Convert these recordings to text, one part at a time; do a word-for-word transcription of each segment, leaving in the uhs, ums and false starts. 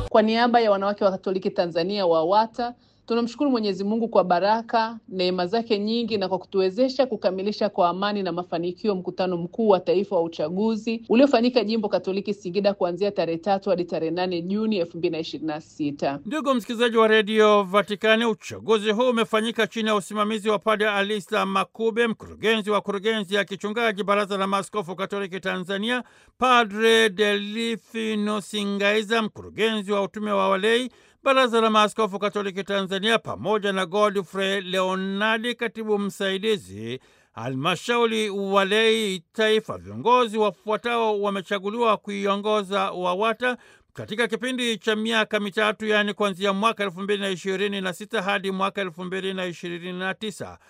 Kwa niaba ya wanawake wa Katoliki Tanzania WAWATA, tunamshukuru Mwenyezi Mungu kwa baraka, neema zake nyingi na kwa kutuwezesha kukamilisha kwa amani na mafanikio mkutano mkuu wa taifa wa uchaguzi uliofanyika Jimbo Katoliki Singida kuanzia tarehe tatu hadi tarehe nane Juni elfu mbili na ishirini na sita. Ndugu msikilizaji wa Radio Vatikani, uchaguzi huu umefanyika chini ya usimamizi wa Padre Alisa Makube, mkurugenzi wa kurugenzi ya kichungaji Baraza la Maaskofu Katoliki Tanzania, Padre Delfino Singaiza, mkurugenzi wa utume wa walei Baraza la Maaskofu Katoliki Tanzania, pamoja na Godfrey Leonardi, katibu msaidizi Halmashauri walei taifa. Viongozi wafuatao wamechaguliwa kuiongoza WAWATA katika kipindi cha miaka mitatu, yani kuanzia mwaka elfu mbili na ishirini na sita hadi mwaka elfu mbili na ishirini na tisa.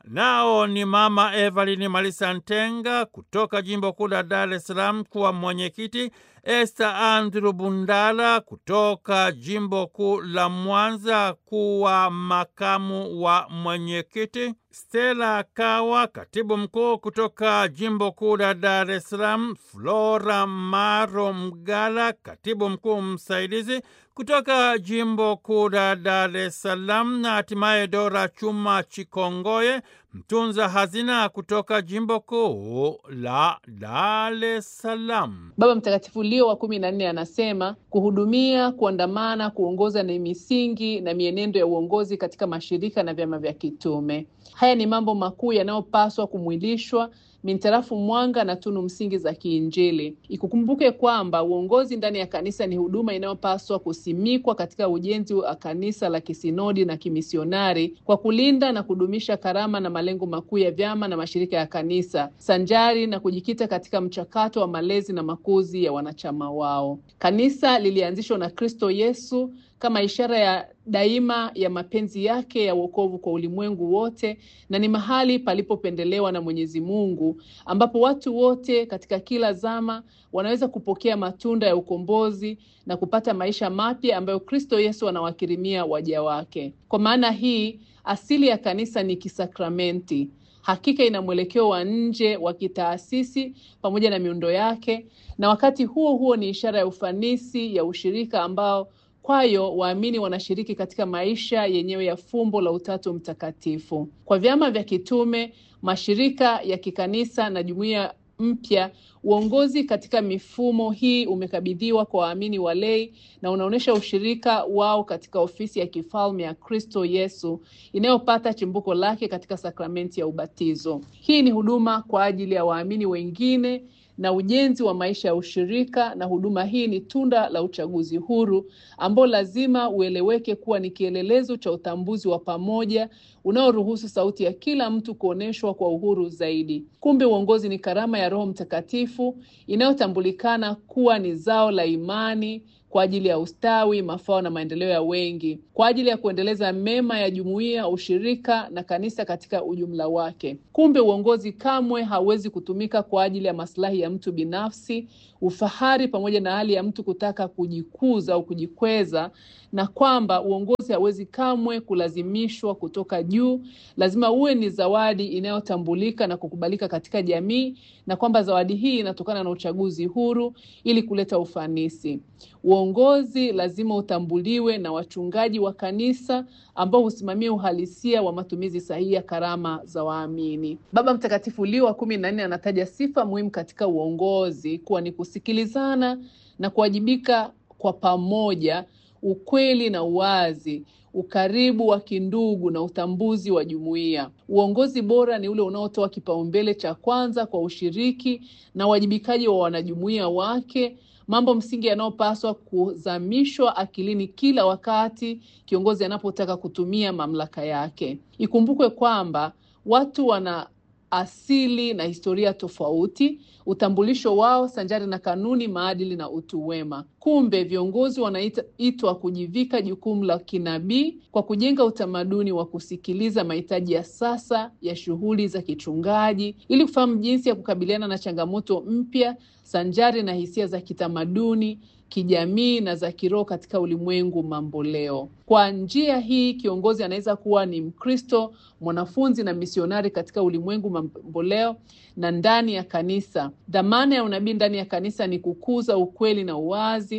Nao ni Mama Evelyn Malisa Ntenga kutoka Jimbo Kuu la Dar es Salaam kuwa mwenyekiti, Esther Andrew Bundala kutoka Jimbo Kuu la Mwanza kuwa makamu wa mwenyekiti, Stella Kawa katibu mkuu kutoka Jimbo Kuu la Dar es Salaam, Flora Maro Mgala katibu mkuu msaidizi kutoka Jimbo Kuu la Dar es Salaam, na hatimaye Dora Chuma Chikongoye mtunza hazina kutoka Jimbo Kuu la Dar es Salaam. Baba Mtakatifu Leo wa kumi na nne anasema kuhudumia, kuandamana, kuongoza ni misingi na mienendo ya uongozi katika mashirika na vyama vya kitume. Haya ni mambo makuu yanayopaswa kumwilishwa mintarafu mwanga na tunu msingi za kiinjili. Ikukumbuke kwamba uongozi ndani ya kanisa ni huduma inayopaswa kusimikwa katika ujenzi wa kanisa la kisinodi na kimisionari kwa kulinda na kudumisha karama na malengo makuu ya vyama na mashirika ya kanisa, sanjari na kujikita katika mchakato wa malezi na makuzi ya wanachama wao. Kanisa lilianzishwa na Kristo Yesu kama ishara ya daima ya mapenzi yake ya wokovu kwa ulimwengu wote, na ni mahali palipopendelewa na Mwenyezi Mungu ambapo watu wote katika kila zama wanaweza kupokea matunda ya ukombozi na kupata maisha mapya ambayo Kristo Yesu anawakirimia waja wake. Kwa maana hii, asili ya kanisa ni kisakramenti. Hakika ina mwelekeo wa nje wa kitaasisi pamoja na miundo yake, na wakati huo huo ni ishara ya ufanisi ya ushirika ambao kwayo waamini wanashiriki katika maisha yenyewe ya fumbo la Utatu Mtakatifu. Kwa vyama vya kitume, mashirika ya kikanisa na jumuiya mpya, uongozi katika mifumo hii umekabidhiwa kwa waamini walei na unaonesha ushirika wao katika ofisi ya kifalme ya Kristo Yesu inayopata chimbuko lake katika sakramenti ya ubatizo. Hii ni huduma kwa ajili ya waamini wengine na ujenzi wa maisha ya ushirika, na huduma hii ni tunda la uchaguzi huru ambao lazima ueleweke kuwa ni kielelezo cha utambuzi wa pamoja unaoruhusu sauti ya kila mtu kuoneshwa kwa uhuru zaidi. Kumbe uongozi ni karama ya Roho Mtakatifu inayotambulikana kuwa ni zao la imani kwa ajili ya ustawi, mafao na maendeleo ya wengi, kwa ajili ya kuendeleza mema ya jumuiya, ushirika na kanisa katika ujumla wake. Kumbe uongozi kamwe hauwezi kutumika kwa ajili ya maslahi ya mtu binafsi, ufahari pamoja na hali ya mtu kutaka kujikuza au kujikweza, na kwamba uongozi hauwezi kamwe kulazimishwa kutoka juu. Lazima uwe ni zawadi inayotambulika na kukubalika katika jamii, na kwamba zawadi hii inatokana na uchaguzi huru ili kuleta ufanisi. Uongozi lazima utambuliwe na wachungaji wa kanisa ambao husimamia uhalisia wa matumizi sahihi ya karama za waamini. Baba Mtakatifu Leo wa kumi na nne anataja sifa muhimu katika uongozi kuwa ni kusikilizana na kuwajibika kwa pamoja, ukweli na uwazi, ukaribu wa kindugu na utambuzi wa jumuiya. Uongozi bora ni ule unaotoa kipaumbele cha kwanza kwa ushiriki na wajibikaji wa wanajumuiya wake, mambo msingi yanayopaswa kuzamishwa akilini kila wakati kiongozi anapotaka kutumia mamlaka yake. Ikumbukwe kwamba watu wana asili na historia tofauti, utambulisho wao sanjari na kanuni, maadili na utu wema. Kumbe viongozi wanaitwa kujivika jukumu la kinabii kwa kujenga utamaduni wa kusikiliza mahitaji ya sasa ya shughuli za kichungaji ili kufahamu jinsi ya kukabiliana na changamoto mpya sanjari na hisia za kitamaduni, kijamii na za kiroho katika ulimwengu mamboleo. Kwa njia hii kiongozi anaweza kuwa ni Mkristo, mwanafunzi na misionari katika ulimwengu mamboleo na ndani ya kanisa. Dhamana ya unabii ndani ya kanisa ni kukuza ukweli na uwazi,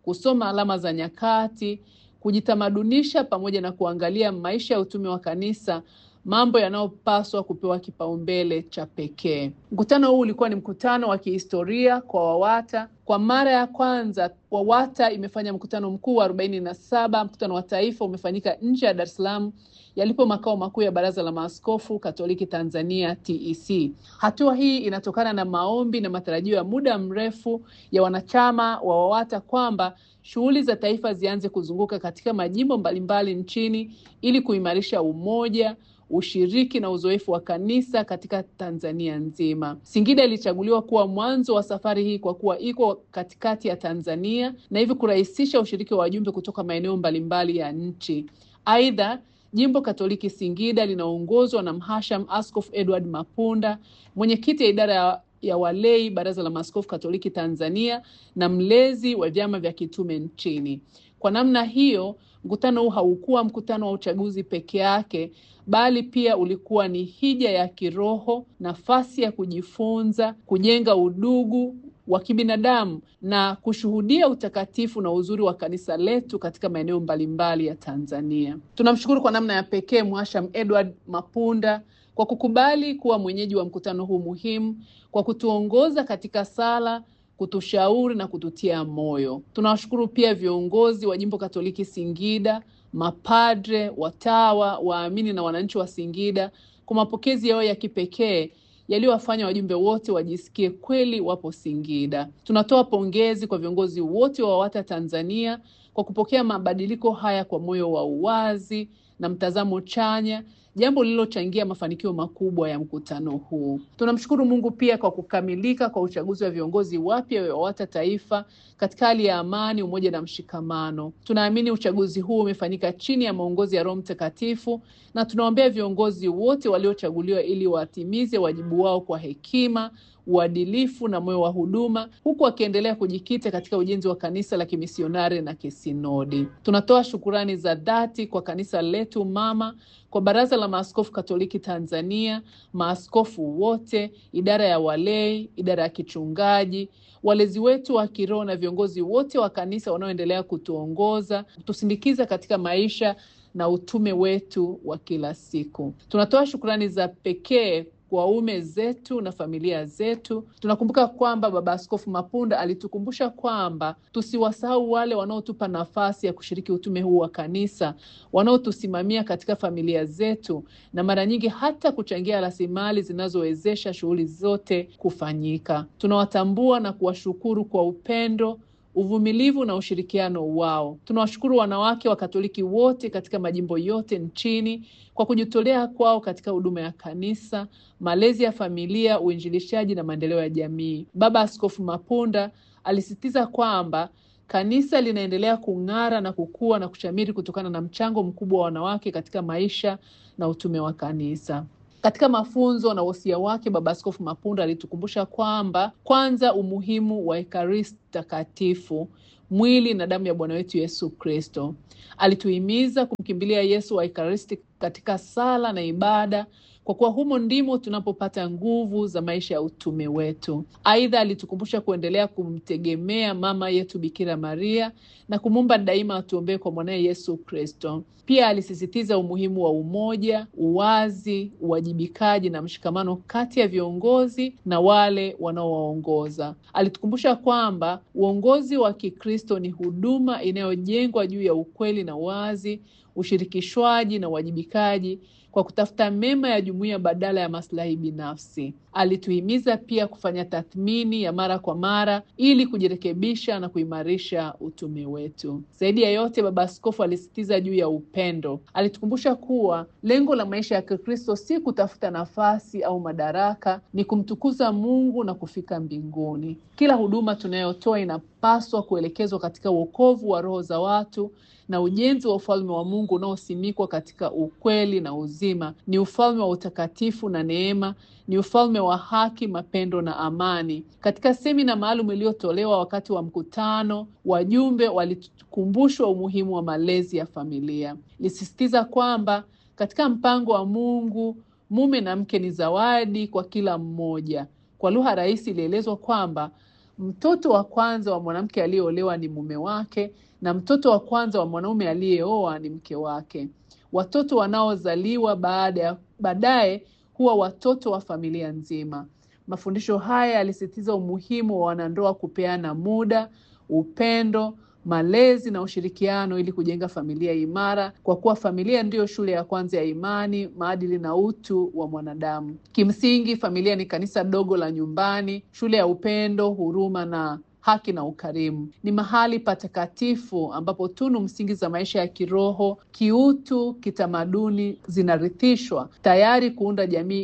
kusoma alama za nyakati, kujitamadunisha pamoja na kuangalia maisha ya utume wa kanisa, mambo yanayopaswa kupewa kipaumbele cha pekee. Mkutano huu ulikuwa ni mkutano wa kihistoria kwa WAWATA. Kwa mara ya kwanza WAWATA imefanya mkutano mkuu wa arobaini na saba. Mkutano wa taifa umefanyika nje ya Dar es Salaam yalipo makao makuu ya Baraza la Maaskofu Katoliki Tanzania T E C. Hatua hii inatokana na maombi na matarajio ya muda mrefu ya wanachama wa WAWATA kwamba shughuli za taifa zianze kuzunguka katika majimbo mbalimbali nchini ili kuimarisha umoja, ushiriki na uzoefu wa kanisa katika Tanzania nzima. Singida ilichaguliwa kuwa mwanzo wa safari hii kwa kuwa iko katikati ya Tanzania na hivyo kurahisisha ushiriki wa wajumbe kutoka maeneo mbalimbali ya nchi. Aidha, Jimbo Katoliki Singida linaongozwa na Mhasham Askofu Edward Mapunda, mwenyekiti ya idara ya, ya walei Baraza la Maaskofu Katoliki Tanzania na mlezi wa vyama vya kitume nchini. Kwa namna hiyo, mkutano huu haukuwa mkutano wa uchaguzi peke yake, bali pia ulikuwa ni hija ya kiroho, nafasi ya kujifunza, kujenga udugu wa kibinadamu na kushuhudia utakatifu na uzuri wa kanisa letu katika maeneo mbalimbali ya Tanzania. Tunamshukuru kwa namna ya pekee Mhasham Edward Mapunda kwa kukubali kuwa mwenyeji wa mkutano huu muhimu, kwa kutuongoza katika sala, kutushauri na kututia moyo. Tunawashukuru pia viongozi wa Jimbo Katoliki Singida, mapadre, watawa, waamini na wananchi wa Singida kwa mapokezi yao ya kipekee yaliyowafanya wajumbe wote wajisikie kweli wapo Singida. Tunatoa pongezi kwa viongozi wote wa WAWATA Tanzania kwa kupokea mabadiliko haya kwa moyo wa uwazi na mtazamo chanya, jambo lililochangia mafanikio makubwa ya mkutano huu. Tunamshukuru Mungu pia kwa kukamilika kwa uchaguzi wa viongozi wapya wa WAWATA taifa katika hali ya amani, umoja na mshikamano. Tunaamini uchaguzi huu umefanyika chini ya maongozi ya Roho Mtakatifu na tunaombea viongozi wote waliochaguliwa ili watimize wajibu wao kwa hekima, uadilifu na moyo wa huduma, huku wakiendelea kujikita katika ujenzi wa kanisa la kimisionari na kisinodi. Tunatoa shukurani za dhati kwa kanisa letu mama, kwa Baraza la Maaskofu Katoliki Tanzania, maaskofu wote, idara ya walei, idara ya kichungaji, walezi wetu wa kiroho na viongozi wote wa kanisa wanaoendelea kutuongoza, kutusindikiza katika maisha na utume wetu wa kila siku. Tunatoa shukrani za pekee kwa waume zetu na familia zetu. Tunakumbuka kwamba Baba Askofu Mapunda alitukumbusha kwamba tusiwasahau wale wanaotupa nafasi ya kushiriki utume huu wa kanisa, wanaotusimamia katika familia zetu na mara nyingi hata kuchangia rasilimali zinazowezesha shughuli zote kufanyika. Tunawatambua na kuwashukuru kwa upendo, uvumilivu na ushirikiano wao. Tunawashukuru wanawake wa Katoliki wote katika majimbo yote nchini kwa kujitolea kwao katika huduma ya kanisa, malezi ya familia, uinjilishaji na maendeleo ya jamii. Baba Askofu Mapunda alisisitiza kwamba kanisa linaendelea kung'ara na kukua na kushamiri kutokana na mchango mkubwa wa wanawake katika maisha na utume wa kanisa. Katika mafunzo na wosia wake, Baba Askofu Mapunda alitukumbusha kwamba kwanza umuhimu wa Ekaristi Takatifu, mwili na damu ya Bwana wetu Yesu Kristo. Alituhimiza kumkimbilia Yesu wa Ekaristi katika sala na ibada, kwa kuwa humo ndimo tunapopata nguvu za maisha ya utume wetu. Aidha, alitukumbusha kuendelea kumtegemea mama yetu Bikira Maria na kumwomba daima atuombee kwa mwanae Yesu Kristo. Pia alisisitiza umuhimu wa umoja, uwazi, uwajibikaji na mshikamano kati ya viongozi na wale wanaowaongoza. Alitukumbusha kwamba uongozi wa Kikristo ni huduma inayojengwa juu ya ukweli na uwazi, ushirikishwaji na uwajibikaji kwa kutafuta mema ya jumuiya badala ya maslahi binafsi. Alituhimiza pia kufanya tathmini ya mara kwa mara ili kujirekebisha na kuimarisha utume wetu. Zaidi ya yote, Baba Askofu alisisitiza juu ya upendo. Alitukumbusha kuwa lengo la maisha ya Kikristo si kutafuta nafasi au madaraka, ni kumtukuza Mungu na kufika mbinguni. Kila huduma tunayotoa inapaswa kuelekezwa katika wokovu wa roho za watu na ujenzi wa ufalme wa Mungu unaosimikwa katika ukweli na uzima. Ni ufalme wa utakatifu na neema, ni ufalme wa haki, mapendo na amani. Katika semina maalum iliyotolewa wakati wa mkutano, wajumbe walikumbushwa umuhimu wa malezi ya familia. Lisisitiza kwamba katika mpango wa Mungu, mume na mke ni zawadi kwa kila mmoja. Kwa lugha rahisi ilielezwa kwamba Mtoto wa kwanza wa mwanamke aliyeolewa ni mume wake, na mtoto wa kwanza wa mwanaume aliyeoa ni mke wake. Watoto wanaozaliwa baada ya baadaye huwa watoto wa familia nzima. Mafundisho haya yalisisitiza umuhimu wa wanandoa kupeana muda, upendo, malezi na ushirikiano ili kujenga familia imara, kwa kuwa familia ndiyo shule ya kwanza ya imani, maadili na utu wa mwanadamu. Kimsingi, familia ni kanisa dogo la nyumbani, shule ya upendo, huruma na haki na ukarimu. Ni mahali patakatifu ambapo tunu msingi za maisha ya kiroho, kiutu, kitamaduni zinarithishwa, tayari kuunda jamii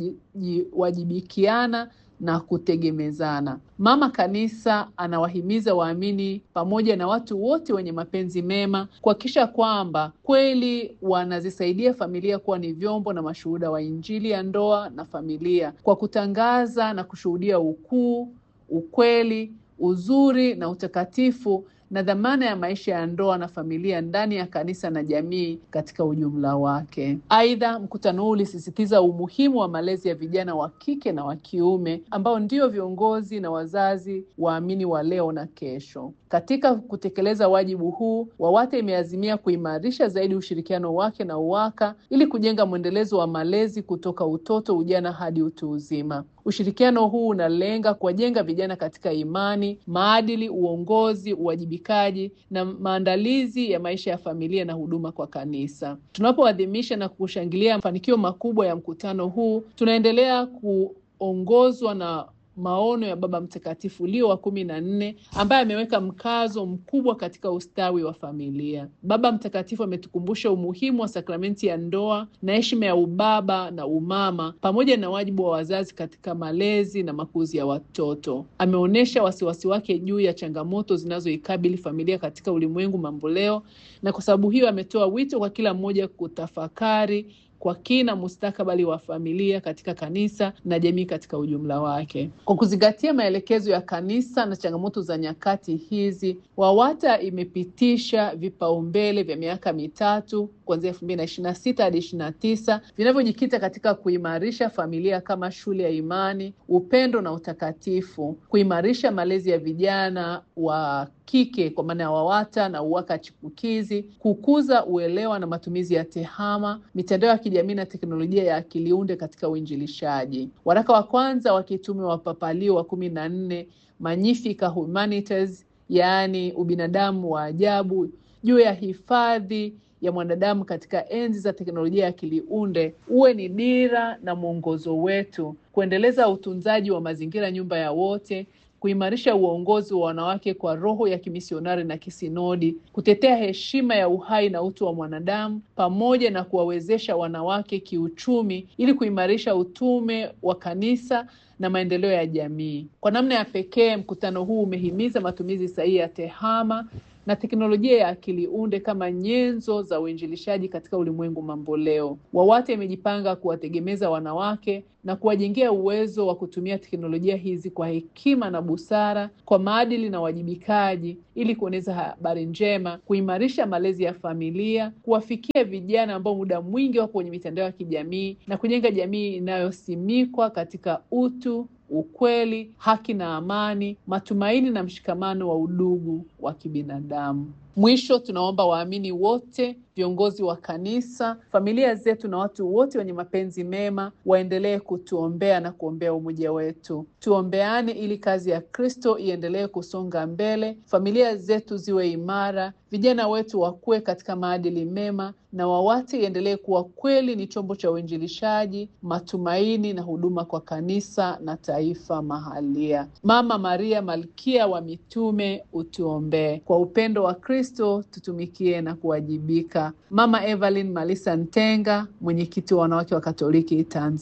inayowajibikiana na kutegemezana. Mama Kanisa anawahimiza waamini pamoja na watu wote wenye mapenzi mema kuhakikisha kwamba kweli wanazisaidia familia kuwa ni vyombo na mashuhuda wa Injili ya ndoa na familia, kwa kutangaza na kushuhudia ukuu, ukweli, uzuri na utakatifu na dhamana ya maisha ya ndoa na familia ndani ya kanisa na jamii katika ujumla wake. Aidha, mkutano huu ulisisitiza umuhimu wa malezi ya vijana wa kike na wa kiume ambao ndio viongozi na wazazi waamini wa leo na kesho. Katika kutekeleza wajibu huu, WAWATA imeazimia kuimarisha zaidi ushirikiano wake na UWAKA ili kujenga mwendelezo wa malezi kutoka utoto, ujana hadi utu uzima. Ushirikiano huu unalenga kuwajenga vijana katika imani, maadili, uongozi, uwajibikaji na maandalizi ya maisha ya familia na huduma kwa kanisa. Tunapoadhimisha na kushangilia mafanikio makubwa ya mkutano huu, tunaendelea kuongozwa na maono ya Baba Mtakatifu Leo wa kumi na nne ambaye ameweka mkazo mkubwa katika ustawi wa familia. Baba Mtakatifu ametukumbusha umuhimu wa sakramenti ya ndoa na heshima ya ubaba na umama pamoja na wajibu wa wazazi katika malezi na makuzi ya watoto. Ameonyesha wasiwasi wake juu ya changamoto zinazoikabili familia katika ulimwengu mamboleo, na kwa sababu hiyo ametoa wito kwa kila mmoja kutafakari kwa kina mustakabali wa familia katika kanisa na jamii katika ujumla wake. Kwa kuzingatia maelekezo ya kanisa na changamoto za nyakati hizi, WAWATA imepitisha vipaumbele vya miaka mitatu kuanzia elfu mbili na ishirini na sita hadi ishirini na tisa vinavyojikita katika kuimarisha familia kama shule ya imani, upendo na utakatifu, kuimarisha malezi ya vijana wa kike kwa maana ya WAWATA na UWAKA chipukizi, kukuza uelewa na matumizi ya tehama, mitandao ya kijamii na teknolojia ya akili unde katika uinjilishaji. Waraka wa kwanza wa kitume wa Papa Leo wa kumi na nne, Magnificat Humanitas, yaani ubinadamu wa ajabu, juu ya hifadhi ya mwanadamu katika enzi za teknolojia ya akili unde, uwe ni dira na mwongozo wetu, kuendeleza utunzaji wa mazingira nyumba ya wote, kuimarisha uongozi wa wanawake kwa roho ya kimisionari na kisinodi, kutetea heshima ya uhai na utu wa mwanadamu, pamoja na kuwawezesha wanawake kiuchumi ili kuimarisha utume wa kanisa na maendeleo ya jamii. Kwa namna ya pekee, mkutano huu umehimiza matumizi sahihi ya tehama na teknolojia ya akili unde kama nyenzo za uinjilishaji katika ulimwengu mamboleo. WAWATA imejipanga kuwategemeza wanawake na kuwajengea uwezo wa kutumia teknolojia hizi kwa hekima na busara, kwa maadili na wajibikaji, ili kueneza habari njema, kuimarisha malezi ya familia, kuwafikia vijana ambao muda mwingi wako kwenye mitandao ya kijamii, na kujenga jamii inayosimikwa katika utu, ukweli, haki na amani, matumaini na mshikamano wa udugu wa kibinadamu. Mwisho, tunaomba waamini wote, viongozi wa kanisa, familia zetu na watu wote wenye mapenzi mema waendelee kutuombea na kuombea umoja wetu. Tuombeane ili kazi ya Kristo iendelee kusonga mbele, familia zetu ziwe imara, vijana wetu wakue katika maadili mema, na WAWATA iendelee kuwa kweli ni chombo cha uinjilishaji, matumaini na huduma kwa kanisa na taifa mahalia. Mama Maria, Malkia wa mitume, utuombee. Kwa upendo wa Kristo tutumikie na kuwajibika. Mama Evelyn Malisa Ntenga, mwenyekiti wa wanawake wa Katoliki Tanzania.